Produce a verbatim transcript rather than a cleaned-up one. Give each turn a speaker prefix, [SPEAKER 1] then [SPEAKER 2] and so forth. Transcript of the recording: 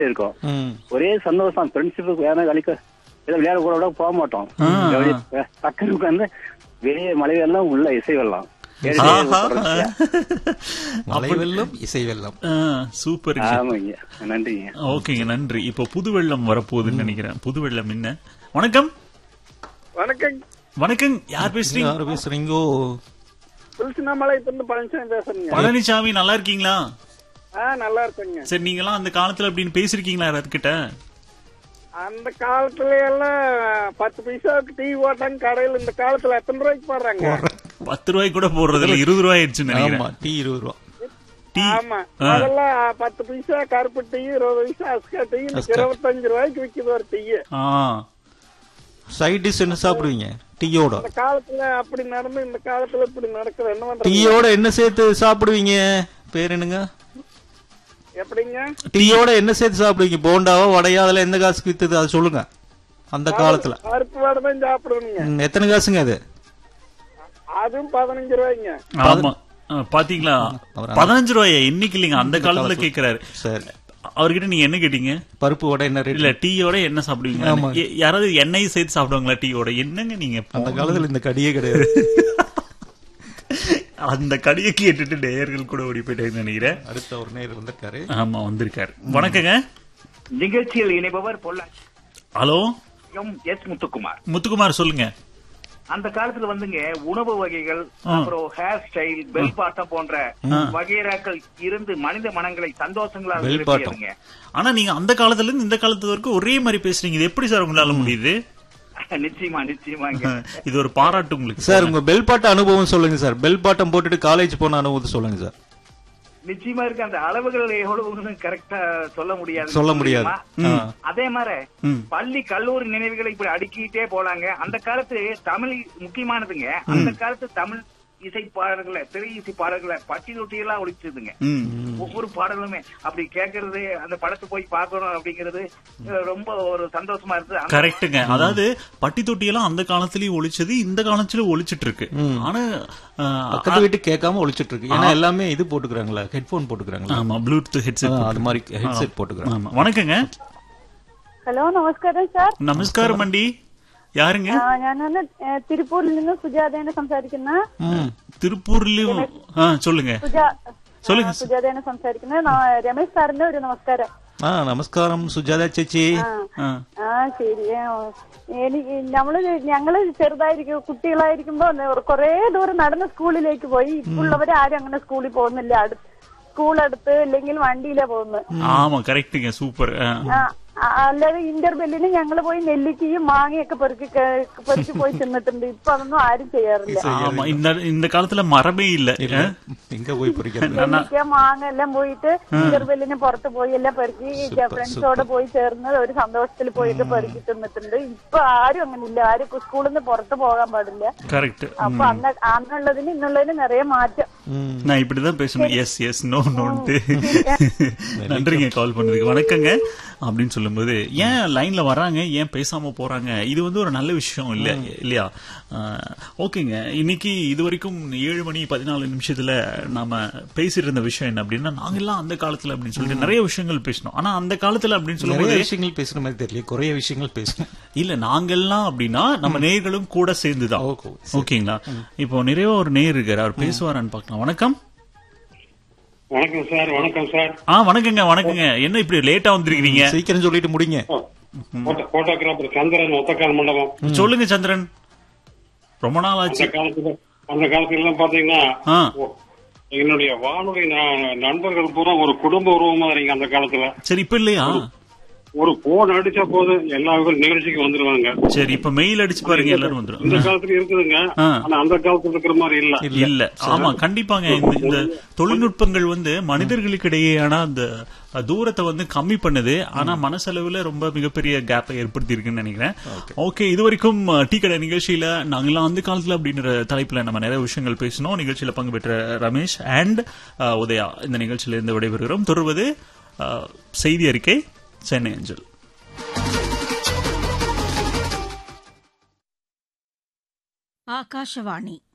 [SPEAKER 1] இருக்கும். ஒரே சந்தோஷம். ஃப்ரெண்ட்ஷிப்புக்கு வேற வேலைக்கு ஏதோ விளையாட கூட கூட போக மாட்டோம். பக்கத்து உட்காந்து வெளியே மழை வெள்ளம் உள்ள இசை வெள்ளம்
[SPEAKER 2] மழை வெள்ளம் இசை வெள்ளம்.
[SPEAKER 3] சூப்பர்.
[SPEAKER 1] நன்றிங்க.
[SPEAKER 3] ஓகேங்க, நன்றி. இப்போ புது வெள்ளம் வரப்போகுதுன்னு நினைக்கிறேன். புது வெள்ளம் என்ன? வணக்கம்.
[SPEAKER 4] வணக்கம்.
[SPEAKER 3] வணக்கம். யார் பேசுறீங்க?
[SPEAKER 2] யார் பேசுறீங்கோ?
[SPEAKER 4] பழனிசாமி பேசுறீங்க.
[SPEAKER 3] பழனிசாமி, நல்லா இருக்கீங்களா?
[SPEAKER 4] நல்லா இருக்கீங்க.
[SPEAKER 3] சரி, நீங்க எல்லாம் அந்த காலத்துல அப்படின்னு பேசிருக்கீங்களா யார்கிட்ட?
[SPEAKER 4] அந்த காலத்துல எல்லாம் பத்து பைசாவுக்கு டீ ஓட்டாங்க கடையில். இந்த காலத்துல எத்தனை ரூபாய்க்கு போடுறாங்க?
[SPEAKER 3] பத்து ரூபாய்க்கு கூட போடுறது இல்ல, இருபது ரூபாய் ஆயிடுச்சு நினைக்கிறேன்.
[SPEAKER 2] டீ இருபது ரூபா.
[SPEAKER 4] ஆமா, அதெல்லாம் பத்து பைசா கருப்பு டீ, இருபது பைசா அஸ்கா டீ, இருபத்தஞ்சு ரூபாய்க்கு விக்குது ஒரு டீ.
[SPEAKER 2] சைட் டிஷ் என்ன சாப்பிடுவீங்க டீயோட?
[SPEAKER 4] இந்த காலத்துல அப்படி நடந்து இந்த காலத்துல இப்படி நடக்குது. என்ன பண்றது?
[SPEAKER 2] டீயோட என்ன சேர்த்து சாப்பிடுவீங்க? பேர் என்னங்க?
[SPEAKER 4] எப்படிங்க?
[SPEAKER 2] டீயோட என்ன சேர்த்து சாப்பிடுவீங்க? போண்டாவோ வடையா? அதுல எந்த காசுக்கு வித்தது அது சொல்லுங்க. அந்த காலத்துல
[SPEAKER 4] பருப்பு வடை தான் சாப்பிடுவீங்க.
[SPEAKER 2] எத்தனை காசுங்க அது?
[SPEAKER 4] அதுவும் பதினஞ்சு ரூபாய்ங்க.
[SPEAKER 3] ஆமா, பாத்தீங்களா? பதினஞ்சு ரூபாயா? இன்னைக்கு இல்லைங்க, அந்த காலத்துல கேக்குறாரு.
[SPEAKER 2] சரி,
[SPEAKER 3] அவர்கிட்ட நீங்க என்ன கேட்டீங்க?
[SPEAKER 2] பருப்பு வடை என்ன ரேட்?
[SPEAKER 3] இல்ல, டீயோட என்ன சாப்பிடுவீங்க? யாராவது எண்ணெய் சேர்த்து சாப்பிடுவாங்களா டீயோட? என்னங்க நீங்க?
[SPEAKER 2] அந்த காலத்துல இந்த கடியே கிடையாது.
[SPEAKER 3] அந்த கடியை கேட்டுட்டு நேயர்கள் கூட ஓடி போயிட்டேன்னு நினைக்கிறேன்.
[SPEAKER 2] அடுத்த ஒரு நேயர் வந்திருக்காரு.
[SPEAKER 3] ஆமா, வந்திருக்காரு. வணக்கங்க.
[SPEAKER 5] நிகழ்ச்சியில் இணைப்பவர் பொள்ளாச்சி.
[SPEAKER 3] Hello,
[SPEAKER 5] S Muthukumar.
[SPEAKER 3] முத்துக்குமார், சொல்லுங்க.
[SPEAKER 5] அந்த காலத்துல வந்துங்க உணவு வகைகள், அப்புறம் ஹேர் ஸ்டைல், பெல் பாட்டம் போன்ற வகைராக்கள் இருந்து மனித மனங்களை சந்தோஷங்களா இருங்க.
[SPEAKER 3] ஆனா நீங்க அந்த காலத்துல இருந்து இந்த காலத்து வரைக்கும் ஒரே மாதிரி பேசுறீங்க. இது எப்படி சார் உங்களால முடியுது?
[SPEAKER 5] நிச்சயமா நிச்சயமாங்க,
[SPEAKER 3] இது ஒரு பாராட்டு உங்களுக்கு
[SPEAKER 2] சார். உங்க பெல் பாட்ட அனுபவம் சொல்லுங்க சார். பெல் பாட்டம் போட்டுட்டு காலேஜ் போன அனுபவத்தை சொல்லுங்க சார்.
[SPEAKER 5] நிச்சயமா இருக்கு. அந்த அளவுகள் எவ்வளவு கரெக்டா சொல்ல முடியாது
[SPEAKER 2] சொல்ல முடியாது.
[SPEAKER 5] அதே மாதிரி பள்ளி கல்லூரி நினைவுகளை இப்படி அடுக்கிட்டே போலாங்க. அந்த காலத்து தமிழ் முக்கியமானதுங்க. அந்த காலத்து தமிழ் இசை பாடல்களை, திரை இசை பாடல்களை பட்டி தொட்டி எல்லாம் ஒழிச்சதுங்க. ஒவ்வொரு பாடலுமே அப்படி கேட்கறது, அந்த படத்தை போய் பாக்கணும் அப்படிங்கறது ரொம்ப ஒரு சந்தோஷமா இருக்கு.
[SPEAKER 3] கரெக்டுங்க. அதாவது பட்டி தொட்டி எல்லாம் அந்த காலத்திலயும் ஒழிச்சது, இந்த காலத்திலயும் ஒழிச்சிட்டு இருக்கு. ஆனா
[SPEAKER 2] பக்கத்து வீட்டு கேட்காம ஒழிச்சிட்டு இருக்கு. ஏன்னா எல்லாமே இது போட்டுக்கிறாங்களா, ஹெட்போன் போட்டுக்கிறாங்களா?
[SPEAKER 3] ஆமா, ப்ளூடூத் ஹெட்செட்,
[SPEAKER 2] அது மாதிரி ஹெட்செட் போட்டுக்கிறாங்க.
[SPEAKER 3] வணக்கங்க.
[SPEAKER 6] ஹலோ, நமஸ்காரம் சார்.
[SPEAKER 3] நமஸ்காரம் அண்டி. யாருங்க?
[SPEAKER 6] ഞാൻ തിരുപ്പൂരിൽ നിന്ന് സുജാതയാണ് സംസാരിക്കുന്നത്.
[SPEAKER 3] തിരുപ്പൂരിലും சொல்லுங்க சொல்லுங்க
[SPEAKER 6] സുജാതയാണ് സംസാരിക്കുന്നത്. രമേശ് സാറിന്റെ ഒരു നമസ്കാരം.
[SPEAKER 2] ആ നമസ്കാരം സുജാത ചേച്ചി.
[SPEAKER 6] ആ ശരി. എനിക്ക് നമ്മള് ഞങ്ങള് ചെറുതായിരിക്കും കുട്ടികളായിരിക്കുമ്പോ കൊറേ ദൂരം നടന്ന് സ്കൂളിലേക്ക് പോയി. ഇപ്പുള്ളവര് ആരും അങ്ങനെ സ്കൂളിൽ പോകുന്നില്ല. സ്കൂൾ അടുത്ത് അല്ലെങ്കിൽ വണ്ടിയിലാ പോകുന്നത്.
[SPEAKER 3] ആമാ, കറക്റ്റ്, സൂപ്പർ.
[SPEAKER 6] അല്ലാതെ ഇന്റർവെല്ലിന് ഞങ്ങള് പോയി നെല്ലിക്കയും മാങ്ങയൊക്കെ പെറുക്കി പെറുക്കി പോയി തിന്നിട്ടുണ്ട്. ഇപ്പൊ അതൊന്നും ആരും ചെയ്യാറില്ല.
[SPEAKER 3] இந்த காலத்துல மரமே இல்ல.
[SPEAKER 6] നെല്ലിക്ക മാങ്ങ എല്ലാം പോയിട്ട് ഇന്റർവെല്ലിന് പുറത്ത് പോയി എല്ലാം പെറുക്കി ഫ്രണ്ട്സോടെ പോയി ചേർന്ന് ഒരു സന്തോഷത്തിൽ പോയിട്ട് പെറുക്കി തിന്നിട്ടുണ്ട്. ഇപ്പൊ ആരും അങ്ങനെ ഇല്ല. ആരും സ്കൂളിൽ നിന്ന് പുറത്ത് പോകാൻ പാടില്ല. അപ്പൊ അന്ന് അന്നുള്ളതിന് ഇന്നുള്ളതിന് നിറയെ മാറ്റം.
[SPEAKER 3] நான் இப்படிதான் பேசணும். S yes no நோன்ட்டு. நன்றிங்க கால் பண்ணதுக்கு. வணக்கங்க அப்படின்னு சொல்லும்போது ஏன் லைன்ல வர்றாங்க, ஏன் பேசாம போறாங்க, இது வந்து ஒரு நல்ல விஷயம் இல்ல இல்லையா? ஓகேங்க. இன்னைக்கு இது வரைக்கும் ஏழு மணி பதினாலு நிமிஷத்துல நாம பேசிட்டு இருந்த விஷயம் என்ன அப்படின்னா, நாங்கெல்லாம் அந்த காலத்துல அப்படின்னு சொல்லிட்டு நிறைய விஷயங்கள் பேசணும். ஆனா அந்த காலத்துல அப்படின்னு சொல்லும்போது
[SPEAKER 2] விஷயங்கள் பேசுற மாதிரி தெரியல, குறைய விஷயங்கள் பேசணும்.
[SPEAKER 3] இல்ல, நாங்கெல்லாம் அப்படின்னா நம்ம நேயர்களும் கூட சேர்ந்துதான். ஓகேங்களா? இப்போ நிறைய ஒரு நேயர் இருக்காரு, அவர் பேசுவாரான்னு பார்க்கலாம். வணக்கம்.
[SPEAKER 7] வணக்கம் சார். வணக்கம் சார்.
[SPEAKER 3] ஆ, வணக்கங்க. வணக்கங்க. என்ன இப்படி லேட்டா வந்திருக்கீங்க?
[SPEAKER 2] சீக்கிரம் சொல்லிட்டு முடிங்க.
[SPEAKER 7] போட்டோகிராஃபர் சந்திரன், ஒத்தக்கால் மண்டபம்.
[SPEAKER 3] சொல்லுங்க சந்திரன். ரொம்ப நாள் ஆச்சு.
[SPEAKER 7] அந்த காலத்துல எல்லாம் பாத்தீங்கன்னா என்னுடைய வானொலி நண்பர்கள் பூரா ஒரு குடும்ப உருவமா இருங்க அந்த காலத்துல.
[SPEAKER 3] சரி, இப்ப இல்லையா?
[SPEAKER 7] ஒரு போன் அடிச்சா போது எல்லா நிகழ்ச்சிக்கு வந்துருவாங்க.
[SPEAKER 3] சரி, இப்ப மெயில் அடிச்சு பாருங்க, எல்லாரும் வந்துரும்.
[SPEAKER 7] இந்த காலத்துல இருக்குதுங்க, ஆனா அந்த காலத்துல இருக்கிற மாதிரி இல்ல.
[SPEAKER 3] இல்ல, ஆமா, கண்டிப்பாங்க. இந்த தொழில்நுட்பங்கள் வந்து மனிதர்களுக்கு இடையேயான அந்த தூரத்தை வந்து கம்மி பண்ணுது. ஆனா மனசளவுல ரொம்ப மிகப்பெரிய கேப்பை ஏற்படுத்தி இருக்குன்னு நினைக்கிறேன். ஓகே, இது வரைக்கும் டீ கடை நிகழ்ச்சியில நாங்கெல்லாம் அந்த காலத்துல அப்படின்ற தலைப்புல நம்ம நிறைய விஷயங்கள் பேசணும். நிகழ்ச்சியில பங்கு பெற்ற ரமேஷ் அண்ட் உதயா இந்த நிகழ்ச்சியில இருந்து விடைபெறுகிறோம். தொடர்வது செய்தி அறிக்கை, சென்னை அஞ்சல்.
[SPEAKER 8] ஆகாஷவாணி.